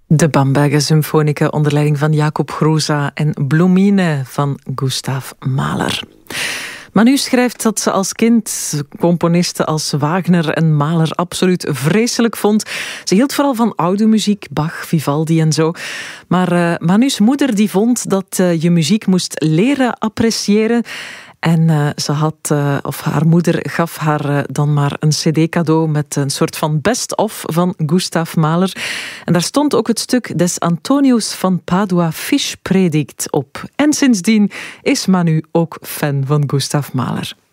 De Bamberger Symfonica onder leiding van Jacob Grusa en Blumine van Gustav Mahler. Manu schrijft dat ze als kind componisten als Wagner en Mahler absoluut vreselijk vond. Ze hield vooral van oude muziek, Bach, Vivaldi en zo. Maar Manu's moeder die vond dat je muziek moest leren appreciëren. En haar moeder gaf haar dan maar een cd cadeau met een soort van best-of van Gustav Mahler. En daar stond ook het stuk Des Antonius van Padua Fischpredigt op. En sindsdien is Manu ook fan van Gustav Mahler.